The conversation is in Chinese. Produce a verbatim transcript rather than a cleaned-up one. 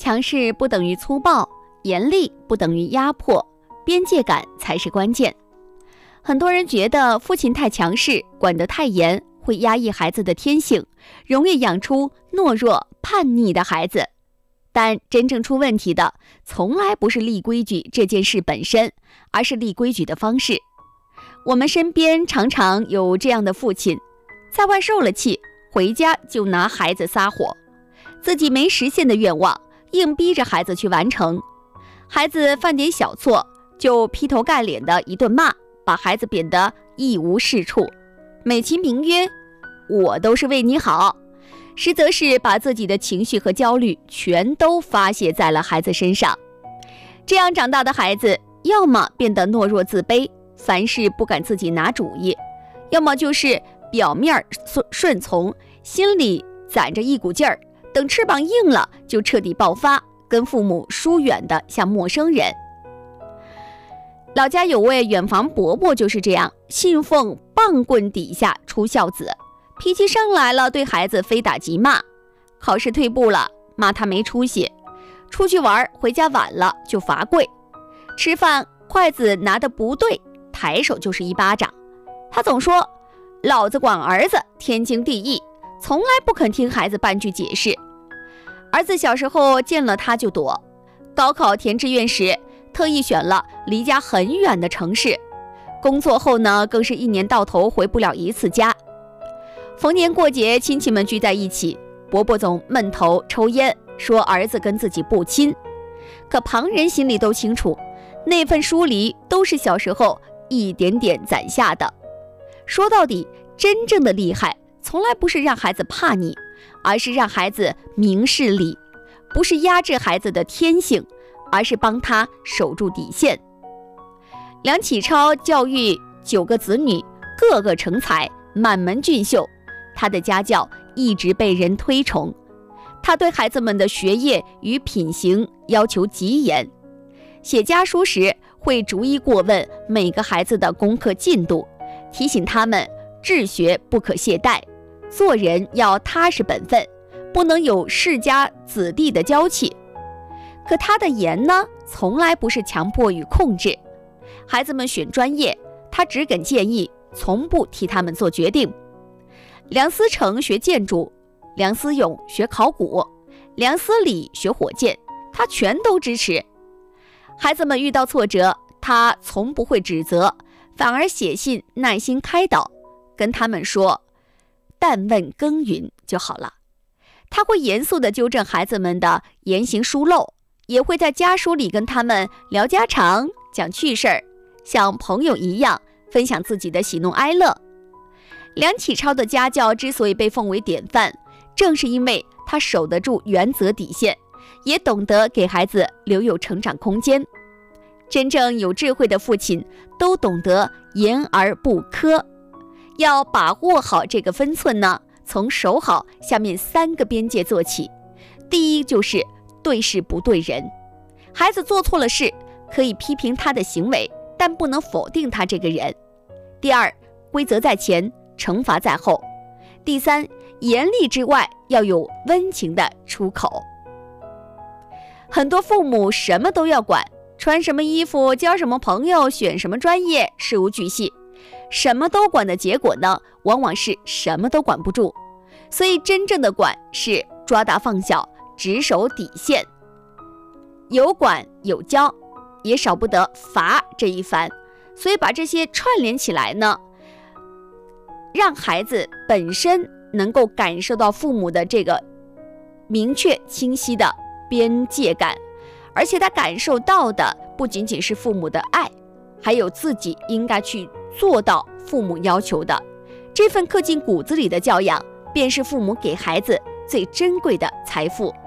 强势不等于粗暴，严厉不等于压迫，边界感才是关键。很多人觉得父亲太强势，管得太严，会压抑孩子的天性，容易养出懦弱叛逆的孩子。但真正出问题的，从来不是立规矩这件事本身，而是立规矩的方式。我们身边常常有这样的父亲，在外受了气，回家就拿孩子撒火，自己没实现的愿望，硬逼着孩子去完成。孩子犯点小错，就劈头盖脸的一顿骂，把孩子贬得一无是处，美其名曰我都是为你好，实则是把自己的情绪和焦虑全都发泄在了孩子身上。这样长大的孩子，要么变得懦弱自卑，凡事不敢自己拿主意，要么就是表面顺从，心里攒着一股劲儿，等翅膀硬了就彻底爆发，跟父母疏远的像陌生人。老家有位远房伯伯就是这样，信奉棒棍底下出孝子，脾气上来了对孩子非打即骂，考试退步了骂他没出息，出去玩回家晚了就罚跪，吃饭筷子拿得不对抬手就是一巴掌。他总说老子管儿子天经地义，从来不肯听孩子半句解释。儿子小时候见了他就躲，高考填志愿时特意选了离家很远的城市，工作后呢更是一年到头回不了一次家。逢年过节亲戚们聚在一起，伯伯总闷头抽烟，说儿子跟自己不亲。可旁人心里都清楚，那份疏离都是小时候一点点攒下的。说到底，真正的厉害从来不是让孩子怕你，而是让孩子明事理，不是压制孩子的天性，而是帮他守住底线。梁启超教育九个子女，个个成才，满门俊秀，他的家教一直被人推崇。他对孩子们的学业与品行要求极严，写家书时会逐一过问每个孩子的功课进度，提醒他们治学不可懈怠，做人要踏实本分，不能有世家子弟的娇气。可他的严呢，从来不是强迫与控制。孩子们选专业，他只给建议，从不替他们做决定。梁思成学建筑，梁思永学考古，梁思礼学火箭，他全都支持。孩子们遇到挫折，他从不会指责，反而写信耐心开导，跟他们说但问耕耘就好了。他会严肃地纠正孩子们的言行疏漏，也会在家书里跟他们聊家常，讲趣事儿，像朋友一样分享自己的喜怒哀乐。梁启超的家教之所以被奉为典范，正是因为他守得住原则底线，也懂得给孩子留有成长空间。真正有智慧的父亲都懂得严而不苛，要把握好这个分寸呢，从守好下面三个边界做起。第一就是对事不对人，孩子做错了事，可以批评他的行为，但不能否定他这个人。第二，规则在前，惩罚在后。第三，严厉之外要有温情的出口。很多父母什么都要管，穿什么衣服，交什么朋友，选什么专业，事无巨细，什么都管的结果呢，往往是什么都管不住。所以真正的管是抓大放小，只守底线，有管有教，也少不得罚这一番。所以把这些串联起来呢，让孩子本身能够感受到父母的这个明确清晰的边界感，而且他感受到的不仅仅是父母的爱，还有自己应该去做到父母要求的。这份刻进骨子里的教养，便是父母给孩子最珍贵的财富。